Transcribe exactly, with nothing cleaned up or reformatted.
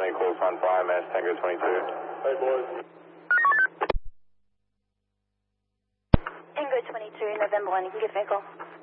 any calls on five M S Tango twenty-two. Hey, boys. Tango twenty-two, November one, you can give me a call.